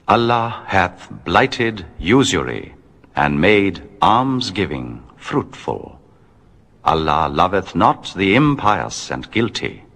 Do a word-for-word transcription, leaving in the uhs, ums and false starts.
Allah hath blighted usury and made almsgiving fruitful. Allah loveth not the impious and guilty.